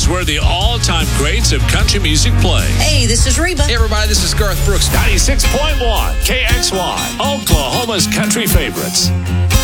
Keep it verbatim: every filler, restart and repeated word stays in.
where the all-time greats of country music play. Hey, this is Reba. Hey, everybody, this is Garth Brooks. ninety-six point one K X Y, Oklahoma's country favorites.